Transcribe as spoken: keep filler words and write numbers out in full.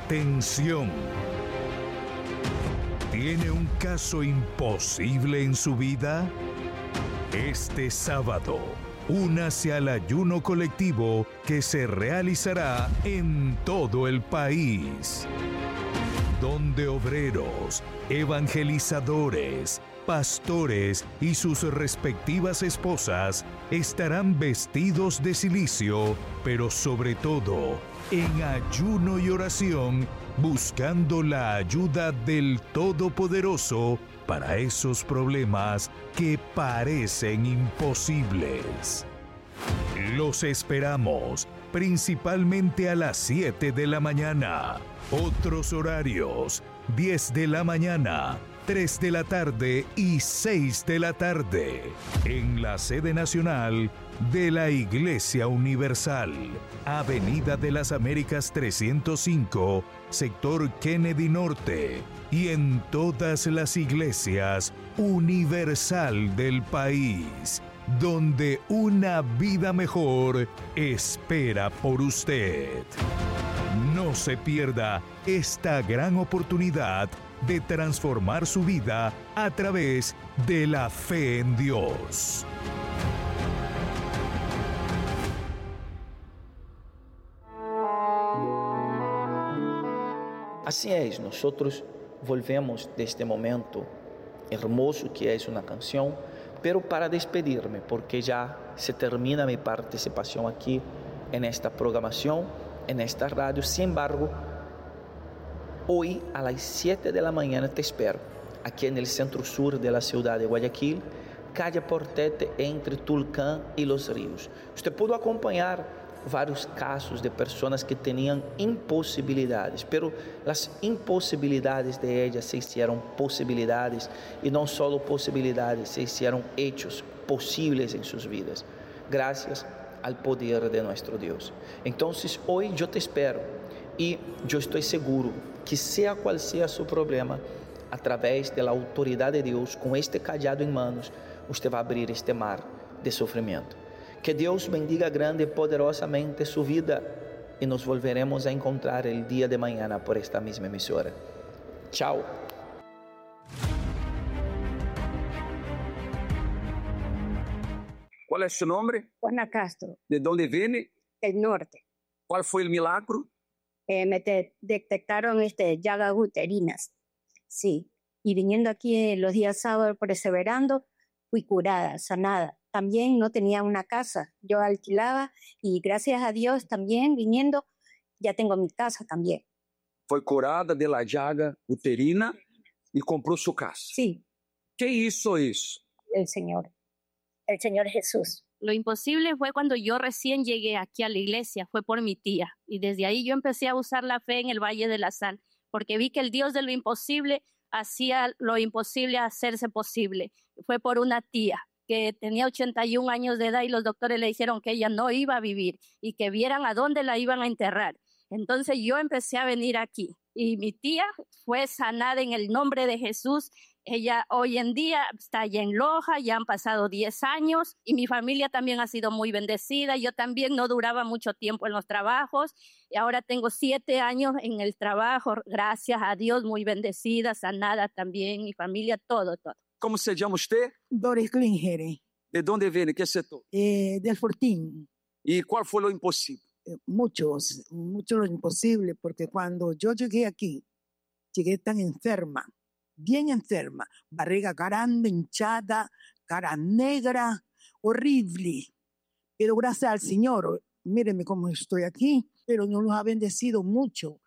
Atención. ¿Tiene un caso imposible en su vida? Este sábado, únase al ayuno colectivo que se realizará en todo el país, donde obreros, evangelizadores, pastores y sus respectivas esposas estarán vestidos de cilicio, pero sobre todo en ayuno y oración, buscando la ayuda del Todopoderoso para esos problemas que parecen imposibles. Los esperamos, principalmente a las siete de la mañana. Otros horarios: diez de la mañana, tres de la tarde y seis de la tarde. En la sede nacional de la Iglesia Universal, Avenida de las Américas trescientos cinco, sector Kennedy Norte, y en todas las iglesias universal del país, donde una vida mejor espera por usted. No se pierda esta gran oportunidad de transformar su vida a través de la fe en Dios. Así es, nosotros volvemos de este momento hermoso que es una canción, pero para despedirme, porque ya se termina mi participación aquí en esta programación, en esta radio. Sin embargo, hoy a las siete de la mañana te espero, aquí en el centro sur de la ciudad de Guayaquil, calle Portete, entre Tulcán y Los Ríos. Usted pudo acompañar vários casos de pessoas que tinham impossibilidades, pero as impossibilidades de elas se hicieron possibilidades, e não só possibilidades, se hicieron hechos possíveis em suas vidas, graças ao poder de nosso Deus. Então, hoje eu te espero, e eu estou seguro que, seja qual seja seu problema, através da autoridade de Deus, com este cajado em manos, você vai abrir este mar de sofrimento. Que Deus bendiga grande y poderosamente su vida, y nos volveremos a encontrar el día de mañana por esta misma emisora. Chao. ¿Cuál es su nombre? Juana Castro. ¿De dónde viene? Del norte. ¿Cuál fue el milagro? Eh, me te- detectaron este, llagas uterinas. Sí. Y viniendo aquí eh, los días sábados perseverando, fui curada, sanada. También no tenía una casa, yo alquilaba y gracias a Dios también viniendo ya tengo mi casa también. Fue curada de la llaga uterina y compró su casa. Sí. ¿Qué hizo eso? El Señor, el Señor Jesús. Lo imposible fue cuando yo recién llegué aquí a la iglesia, fue por mi tía. Y desde ahí yo empecé a usar la fe en el Valle de la Sal, porque vi que el Dios de lo imposible hacía lo imposible hacerse posible. Fue por una tía que tenía ochenta y un años de edad y los doctores le dijeron que ella no iba a vivir y que vieran a dónde la iban a enterrar. Entonces yo empecé a venir aquí y mi tía fue sanada en el nombre de Jesús. Ella hoy en día está allá en Loja, ya han pasado diez años y mi familia también ha sido muy bendecida. Yo también no duraba mucho tiempo en los trabajos y ahora tengo siete años en el trabajo, gracias a Dios, muy bendecida, sanada también, mi familia, todo, todo. ¿Cómo se llama usted? Doris Klingere, ¿De dónde viene? ¿Qué sector? eh, del Fortín. ¿Y cuál fue lo imposible? Eh, muchos, mucho lo imposible, porque cuando yo llegué aquí, llegué tan enferma, bien enferma, barriga grande, hinchada, cara negra, horrible. Pero gracias al Señor, míreme cómo estoy aquí, pero nos lo ha bendecido mucho.